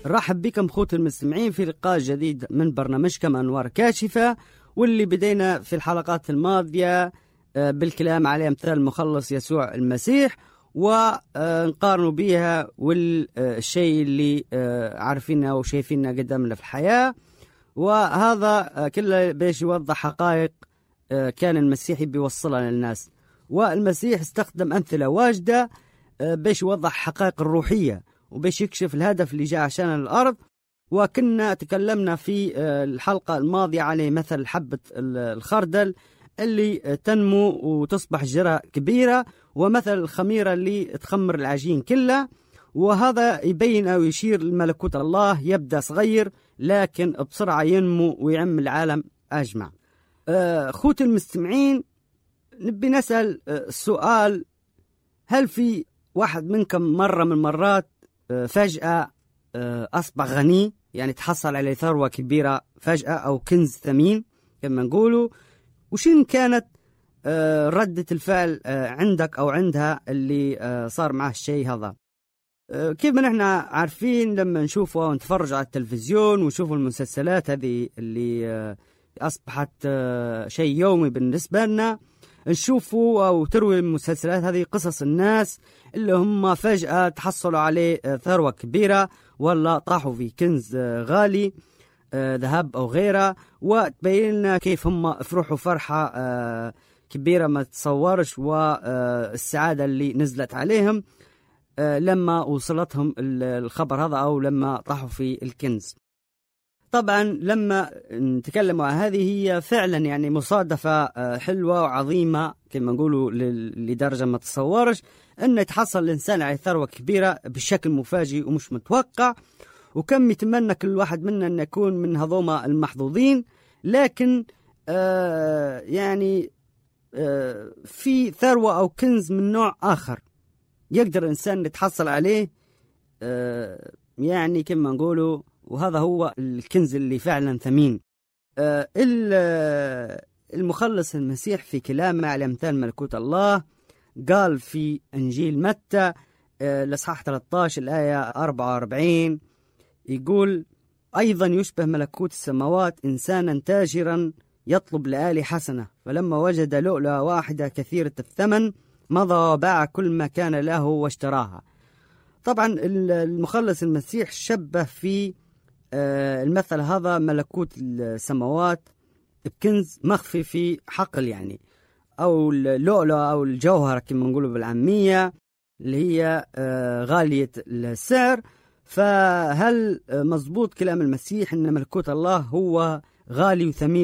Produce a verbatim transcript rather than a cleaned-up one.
رحب بكم خوت المستمعين في لقاء جديد من برنامجكم أنوار كاشفة، واللي بدينا في الحلقات الماضية بالكلام على أمثال المخلص يسوع المسيح ونقارنوا بها والشيء اللي عارفينه وشايفينه قدامنا في الحياة. وهذا كله باش يوضح حقائق كان المسيح بيوصلها للناس، والمسيح استخدم أمثلة واجدة باش يوضح حقائق الروحية وباش يكشف الهدف اللي جاء عشان الأرض. وكنا تكلمنا في الحلقة الماضية على مثل حبة الخردل اللي تنمو وتصبح جرة كبيرة، ومثل الخميرة اللي تخمر العجين كله. وهذا يبين أو يشير لملكوت الله يبدأ صغير لكن بسرعة ينمو ويعم العالم أجمع. أخوتي المستمعين، نبي نسأل السؤال: هل في واحد منكم مرة من المرات فجأة أصبح غني، يعني تحصل على ثروة كبيرة فجأة أو كنز ثمين كما نقولوا؟ وشين كانت ردة الفعل عندك أو عندها اللي صار معه الشيء هذا؟ كيف ما نحن عارفين لما نشوفه ونتفرج على التلفزيون ونشوف المسلسلات هذه اللي أصبحت شيء يومي بالنسبة لنا، نشوفوا أو تروي المسلسلات هذه قصص الناس اللي هم فجأة تحصلوا عليه ثروة كبيرة ولا طاحوا في كنز غالي ذهب أو غيره، وتبين لنا كيف هم فرحوا فرحة كبيرة ما تصورش، والسعادة اللي نزلت عليهم لما وصلتهم الخبر هذا أو لما طاحوا في الكنز. طبعا لما نتكلم عن هذه هي فعلا يعني مصادفة حلوة وعظيمة كما نقولوا لدرجة ما تصورش أن يتحصل الإنسان على ثروة كبيرة بشكل مفاجئ ومش متوقع، وكم يتمنى كل واحد منا أن يكون من هذوما المحظوظين. لكن آه يعني آه في ثروة أو كنز من نوع آخر يقدر الإنسان يتحصل عليه آه يعني كما نقولوا، وهذا هو الكنز اللي فعلا ثمين. آه المخلص المسيح في كلامه على أمثال ملكوت الله قال في إنجيل متى آه الإصحاح ثلاثة عشر الآية أربعة وأربعين، يقول: أيضا يشبه ملكوت السماوات إنسانا تاجرا يطلب لآلي حسنة، فلما وجد لؤلؤة واحدة كثيرة الثمن مضى وباع كل ما كان له واشتراها. طبعا المخلص المسيح شبه في المثل هذا ملكوت السماوات بكنز مخفي في حقل، يعني أو اللؤلؤة أو الجوهرة كما نقوله بالعامية اللي هي غالية السعر. فهل مضبوط كلام المسيح أن ملكوت الله هو غالي وثمين